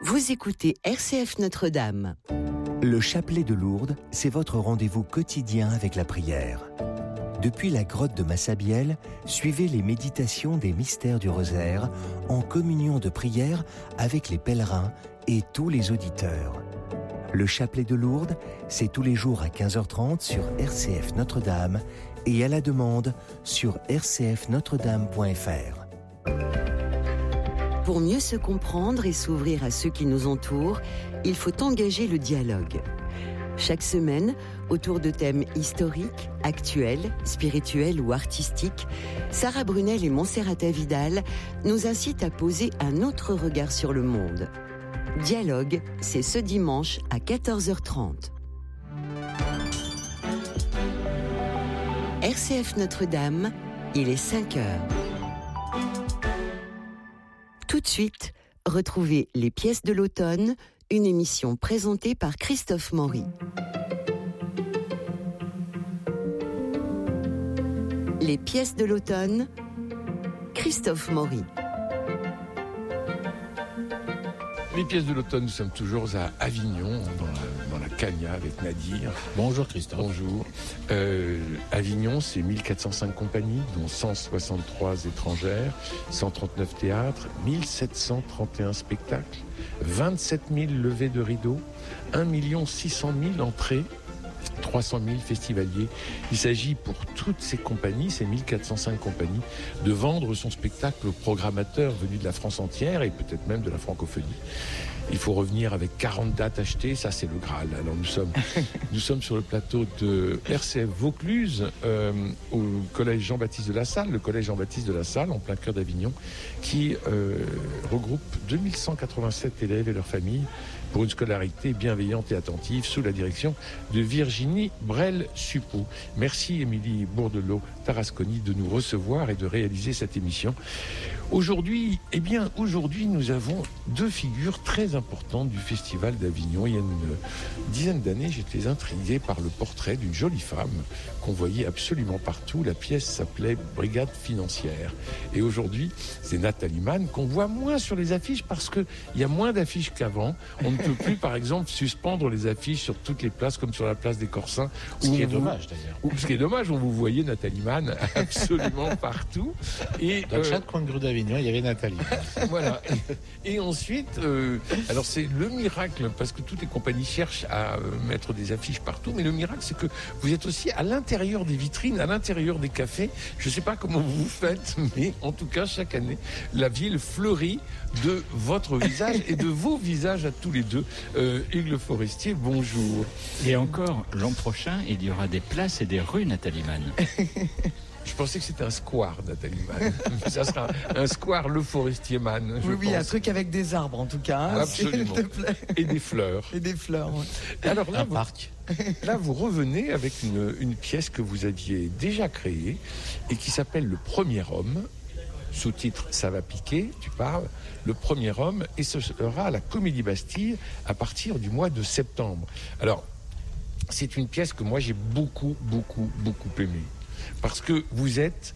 Vous écoutez RCF Notre-Dame. Le chapelet de Lourdes, c'est votre rendez-vous quotidien avec la prière. Depuis la grotte de Massabielle, suivez les méditations des mystères du rosaire en communion de prière avec les pèlerins et tous les auditeurs. Le chapelet de Lourdes, c'est tous les jours à 15h30 sur RCF Notre-Dame et à la demande sur rcfnotredame.fr. Pour mieux se comprendre et s'ouvrir à ceux qui nous entourent, il faut engager le dialogue. Chaque semaine, autour de thèmes historiques, actuels, spirituels ou artistiques, Sarah Brunel et Monserrata Vidal nous incitent à poser un autre regard sur le monde. Dialogue, c'est ce dimanche à 14h30. RCF Notre-Dame, il est 5h. Tout de suite, retrouvez Les pièces de l'automne, une émission présentée par Christophe Maury. Les pièces de l'automne, Christophe Maury. Les pièces de l'automne, nous sommes toujours à Avignon, dans la Cagna avec Nadir. Bonjour Christophe. Bonjour. Avignon, c'est 1405 compagnies, dont 163 étrangères, 139 théâtres, 1731 spectacles, 27 000 levées de rideaux, 1 600 000 entrées, 300 000 festivaliers. Il s'agit pour toutes ces compagnies, ces 1405 compagnies, de vendre son spectacle aux programmateurs venus de la France entière et peut-être même de la francophonie. Il faut revenir avec 40 dates achetées, ça c'est le Graal. Alors nous sommes sur le plateau de RCF Vaucluse, au collège Jean-Baptiste de la Salle, le collège Jean-Baptiste de la Salle, en plein cœur d'Avignon, qui regroupe 2187 élèves et leurs familles pour une scolarité bienveillante et attentive sous la direction de Virginie Brel-Suppot. Merci Émilie Bourdelot-Tarasconi de nous recevoir et de réaliser cette émission. Aujourd'hui, nous avons deux figures très importantes du Festival d'Avignon. Il y a une dizaine d'années, j'étais intrigué par le portrait d'une jolie femme qu'on voyait absolument partout. La pièce s'appelait Brigade financière. Et aujourd'hui, c'est Nathalie Mann qu'on voit moins sur les affiches parce qu'il y a moins d'affiches qu'avant. On ne peut plus, par exemple, suspendre les affiches sur toutes les places, comme sur la place des Corsins. Ce qui est dommage, d'ailleurs. Ce qui est dommage, on vous voyait Nathalie Mann absolument partout. Et, dans chaque coin de rue d'Avignon, il y avait Nathalie. Voilà. Et ensuite, alors c'est le miracle, parce que toutes les compagnies cherchent à mettre des affiches partout, mais le miracle, c'est que vous êtes aussi à l'intérieur des vitrines, à l'intérieur des cafés. Je ne sais pas comment vous faites, mais en tout cas, chaque année, la ville fleurit de votre visage et de vos visages à tous les deux. Hugues Le Forestier, bonjour. Et encore, l'an prochain, il y aura des places et des rues Nathalie Mann. Je pensais que c'était un square, Nathalie Mann. Ça sera un square Le Forestier Mann, je pense. Oui, un truc avec des arbres, en tout cas. Hein, absolument. S'il te plaît. Et des fleurs. Et des fleurs, ouais. Alors là, un parc. Là, vous revenez avec une pièce que vous aviez déjà créée et qui s'appelle Le Premier Homme. Sous-titre « Ça va piquer », tu parles, Le Premier Homme, et ce sera à la Comédie Bastille à partir du mois de septembre. Alors, c'est une pièce que moi j'ai beaucoup aimée. Parce que vous êtes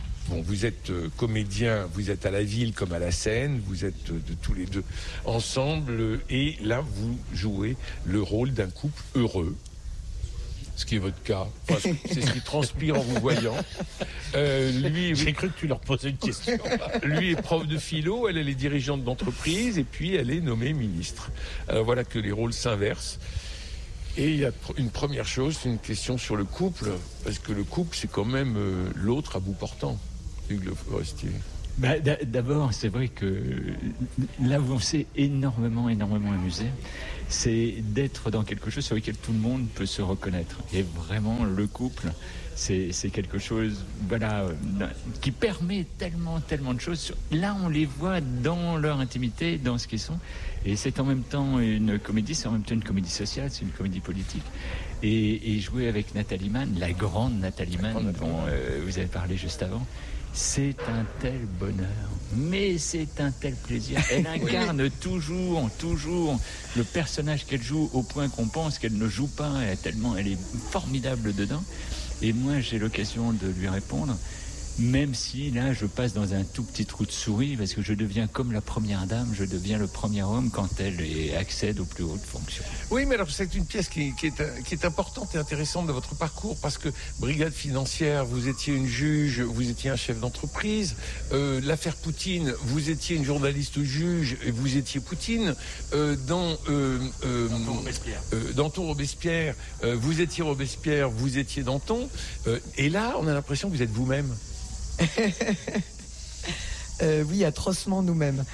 comédien, vous êtes à la ville comme à la scène, vous êtes de tous les deux ensemble, et là vous jouez le rôle d'un couple heureux. Ce qui est votre cas. Enfin, c'est ce qui transpire en vous voyant. J'ai cru que tu leur posais une question. Lui est prof de philo, elle est dirigeante d'entreprise, et puis elle est nommée ministre. Alors voilà que les rôles s'inversent. Et il y a une première chose, c'est une question sur le couple, parce que le couple, c'est quand même l'autre à bout portant, Hugues Le Forestier. D'abord, c'est vrai que là où on s'est énormément amusé, c'est d'être dans quelque chose sur lequel tout le monde peut se reconnaître. Et vraiment, le couple, c'est quelque chose, qui permet tellement de choses. Là, on les voit dans leur intimité, dans ce qu'ils sont. Et c'est en même temps une comédie, c'est en même temps une comédie sociale, c'est une comédie politique. Et jouer avec Nathalie Mann, la grande Nathalie Mann, dont vous avez parlé juste avant, c'est un tel bonheur, mais c'est un tel plaisir. Elle incarne toujours le personnage qu'elle joue, au point qu'on pense qu'elle ne joue pas, tellement elle est formidable dedans. Et moi, j'ai l'occasion de lui répondre. Même si là, je passe dans un tout petit trou de souris, parce que je deviens comme la première dame, je deviens le premier homme quand elle accède aux plus hautes fonctions. Oui, mais alors c'est une pièce qui est importante et intéressante de votre parcours, parce que brigade financière, vous étiez une juge, vous étiez un chef d'entreprise. L'affaire Poutine, vous étiez une journaliste juge et vous étiez Poutine. Dans Danton Robespierre, vous étiez Robespierre, vous étiez Danton. Et là, on a l'impression que vous êtes vous-même. Oui, atrocement nous-mêmes.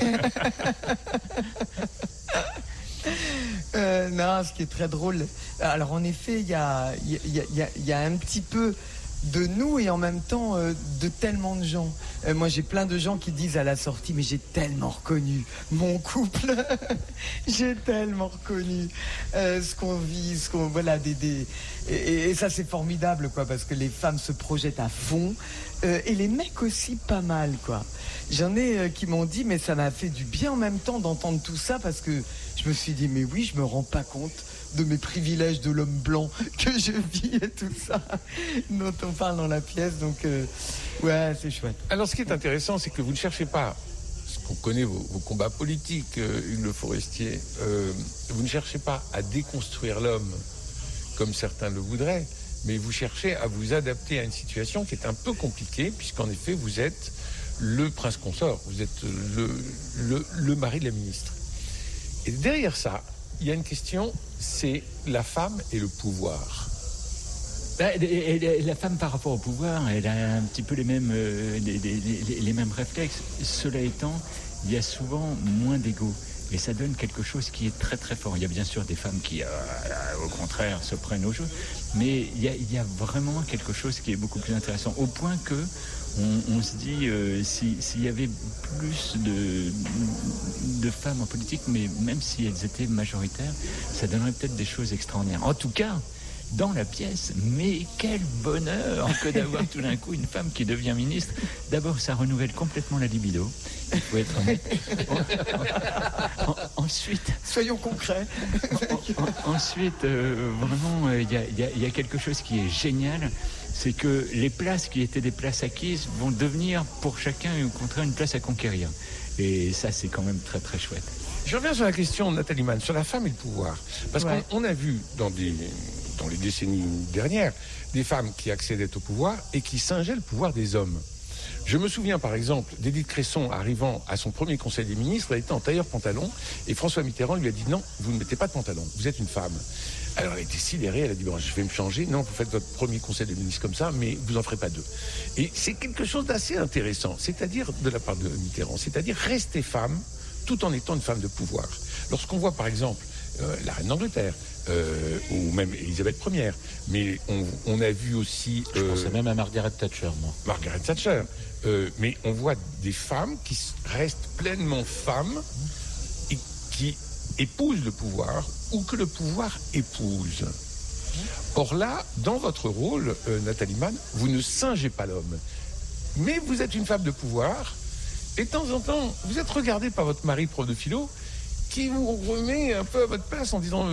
Non, ce qui est très drôle. Alors en effet, il y a un petit peu de nous et en même temps de tellement de gens. Moi, j'ai plein de gens qui disent à la sortie, mais j'ai tellement reconnu mon couple. J'ai tellement reconnu ce qu'on vit, voilà, et ça c'est formidable, quoi, parce que les femmes se projettent à fond et les mecs aussi pas mal, quoi. J'en ai qui m'ont dit, mais ça m'a fait du bien en même temps d'entendre tout ça, parce que je me suis dit, mais oui, je me rends pas compte de mes privilèges de l'homme blanc que je vis et tout ça dont on parle dans la pièce. Donc ouais, c'est chouette. Alors ce qui est intéressant, c'est que vous ne cherchez pas, parce qu'on connaît vos combats politiques, Hugues Le Forestier, vous ne cherchez pas à déconstruire l'homme comme certains le voudraient, mais vous cherchez à vous adapter à une situation qui est un peu compliquée, puisqu'en effet vous êtes le prince consort, vous êtes le mari de la ministre. Et derrière ça, il y a une question, c'est la femme et le pouvoir. La femme par rapport au pouvoir, elle a un petit peu les mêmes réflexes. Cela étant, il y a souvent moins d'ego. Et ça donne quelque chose qui est très très fort. Il y a bien sûr des femmes qui, au contraire, se prennent au jeu. Mais il y a vraiment quelque chose qui est beaucoup plus intéressant. Au point que on se dit, s'il y avait plus de femmes en politique, mais même si elles étaient majoritaires, ça donnerait peut-être des choses extraordinaires. En tout cas, dans la pièce, mais quel bonheur que d'avoir tout d'un coup une femme qui devient ministre. D'abord, ça renouvelle complètement la libido. Il faut être honnête. Ensuite, soyons concrets. Ensuite, vraiment, il y a quelque chose qui est génial, c'est que les places qui étaient des places acquises vont devenir pour chacun, au contraire, une place à conquérir. Et ça, c'est quand même très très chouette. Je reviens sur la question de Nathalie Mann, sur la femme et le pouvoir. Parce qu'on a vu dans les décennies dernières, des femmes qui accédaient au pouvoir et qui singeaient le pouvoir des hommes. Je me souviens par exemple d'Édith Cresson arrivant à son premier conseil des ministres, elle était en tailleur-pantalon et François Mitterrand lui a dit non, vous ne mettez pas de pantalon, vous êtes une femme. Alors elle était sidérée, elle a dit bon, je vais me changer, non, vous faites votre premier conseil des ministres comme ça, mais vous en ferez pas deux. Et c'est quelque chose d'assez intéressant, c'est-à-dire de la part de Mitterrand, c'est-à-dire rester femme tout en étant une femme de pouvoir. Lorsqu'on voit par exemple la reine d'Angleterre, ou même Elisabeth Ier, mais on a vu aussi... Je pensais même à Margaret Thatcher, moi. Margaret Thatcher. Mais on voit des femmes qui restent pleinement femmes et qui épousent le pouvoir ou que le pouvoir épouse. Or là, dans votre rôle, Nathalie Mann, vous ne singez pas l'homme. Mais vous êtes une femme de pouvoir et de temps en temps, vous êtes regardée par votre mari prof de philo qui vous remet un peu à votre place en disant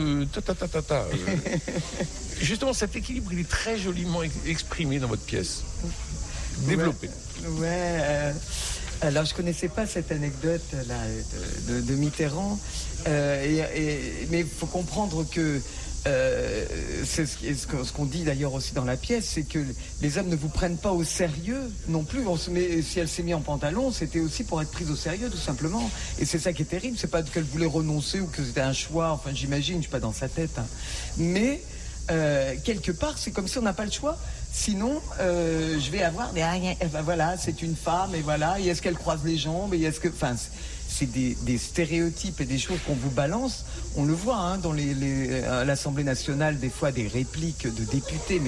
Justement, cet équilibre, il est très joliment exprimé dans votre pièce. Développez. Ouais. Alors, je connaissais pas cette anecdote là de Mitterrand, mais il faut comprendre que c'est ce qu'on dit d'ailleurs aussi dans la pièce, c'est que les hommes ne vous prennent pas au sérieux non plus. Si elle s'est mise en pantalon, c'était aussi pour être prise au sérieux, tout simplement. Et c'est ça qui est terrible. C'est pas qu'elle voulait renoncer ou que c'était un choix. Enfin, j'imagine, je suis pas dans sa tête. Hein. Mais quelque part, c'est comme si on n'a pas le choix. Sinon, je vais avoir des... Voilà, c'est une femme, et voilà. Et est-ce qu'elle croise les jambes, et est-ce que... Enfin, c'est des stéréotypes et des choses qu'on vous balance. On le voit hein, dans à l'Assemblée nationale, des fois, des répliques de députés, mais